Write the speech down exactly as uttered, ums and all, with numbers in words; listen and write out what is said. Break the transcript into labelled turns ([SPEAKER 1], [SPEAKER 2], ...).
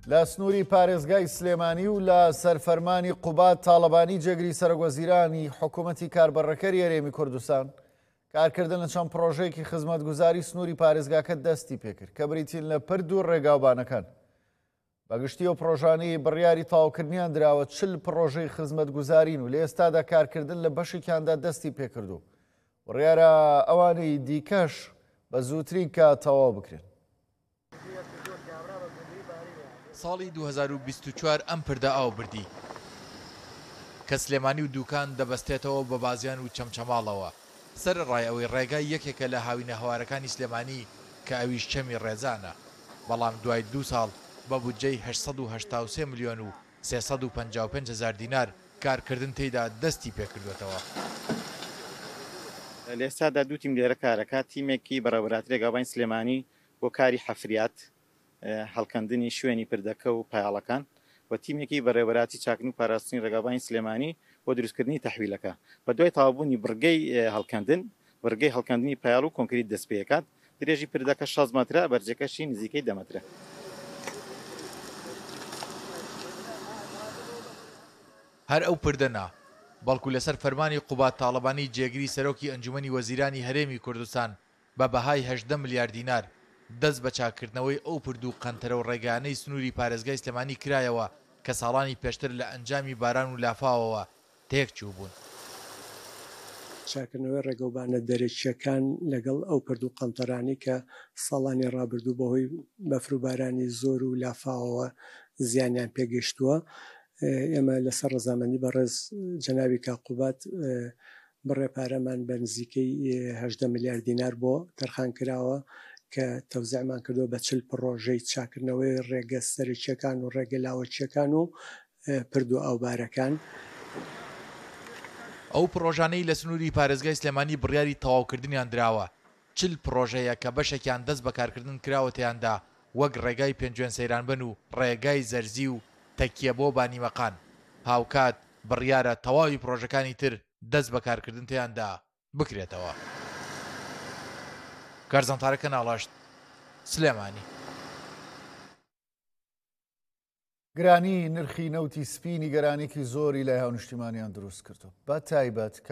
[SPEAKER 1] لە سنووری پارێزگای سلێمانی و لە سەرفەرمانی قوبات تاڵەبانی جێگری سەرۆکوەزیرانی حکوومەتی کاربەڕەکەری هەرێمی کوردستان کارکردن لە چەند پرۆژەیەکی خزمەتگوزاری سنووری پارێزگاکە دەستی پێکرد کە بریتین لە پرد و ڕێگاوبانەکان. بەگشتی و پرۆژانەی بڕیاری تاواکردنیان دراوە چل پرۆژەی خزمەتگوزارین و لە ئێستادا کارکردن لە بەشێکیاندا دەستی پێکردو. بڕیارە ئەوانەی دیکەش بە زووترین کە تەواو بکرێن.
[SPEAKER 2] ساڵی دوو هەزار و بیست و چوار ئەم پردە ئاو بردی کە سلێمانی و دووکان دەبەستێتەوە بە بازیان و چەمچەماڵەوە. سەر ڕای ئەوەی ڕێگای یەکێکە لە هاوینە هەوارەکانی سلێمانی کە ئەویش چەمی ڕێزانە، بەڵام دوای دوو ساڵ بە بودجەی هەشت سەد و هەشتا و سێ ملیۆن و سێ سەد و پەنجا و پێنج هەزار دینار کارکردن تێیدا دەستی پێکردوێتەوە.
[SPEAKER 3] لە ئێستادا دوو تیم لێرە کارەکە، تیمێکی بەڕێوەبەراتی ڕێگاوبانی سلێمانی بۆ کاری حەفریات هەڵکەندنی شوێنی پردەکە و پایاڵەکان و تیمێکی بەڕێوەبەراتی چاکن و پاراستنی ڕێگاوبانی سلێمانی بۆ دروستکردنی تەحویلەکە. بە دوای تەواوبوونی بڕگەی هەڵکەندن بڕگەی هەڵکەندنی پایاڵ و کۆنکریت دەست پێ دەکات. درێژی پردەکە شەش مەترە، بەرجەکەشی نزیکەی دە مەترە.
[SPEAKER 2] هەر ئەو پردەنا بەڵکو لەسەر فەرمانی قوبات تاڵەبانی جێگری سەرۆکی ئەنجومەنی وەزیرانی هەرێمی کوردستان بە بەهای هەژدە ملیار دینار دەست بە چاکردنەوەی ئەو پرد و قەنتەرە و ڕێگانەی سنووری پارێزگای سلێمانی کرایەوە کە ساڵانی پێشتر لە ئەنجامی باران و لافاوەوە تێکچوو بوون.
[SPEAKER 4] چاکردنەوەی ڕێگەوبانە دەرەکیەکان لەگەڵ ئەو پرد و قەنتەرانی کە ساڵانی ڕابردوو بەهۆی بەفروبارانی زۆر و لافاوەوە زیانیان پێگەشتووە. ئێمە لەسەر ڕەزامەندی بەڕێز جەنابی کاقوبات بڕێ پارەمان بە نزیکەی هەژدە ملیار دینار بۆ تەرخان کراوە کە تەوزیعمان کردووە بە چل پرۆژەی چاکردنەوەی ڕێگە سەرچیەکان و ڕێگە لاوەچیەکان و پرد و ئاوبارەکان.
[SPEAKER 2] ئەو پرۆژانەی لە سنووری پارێزگای سلێمانی بڕیاری تەواوکردنیان دراوە چل پرۆژەیە کە بەشێکیان دەست بەکارکردن کراوە تیاندا، وەک ڕێگای پێنجوێن سەیرانبن و ڕێگای زەرزی و تەکیە بۆ بانیمەقان. هاوکات بڕیارە تەواوی پرۆژەکانی تر دەست بەکارکردن تیاندا بکرێتەوە. کارزانتارەکە ناڵاشت، سلێمانی.
[SPEAKER 1] گرانی نرخی نەوتی سپینی گەرانێکی زۆری لای هاونیشتیمانیان دروست کردو بە تایبەت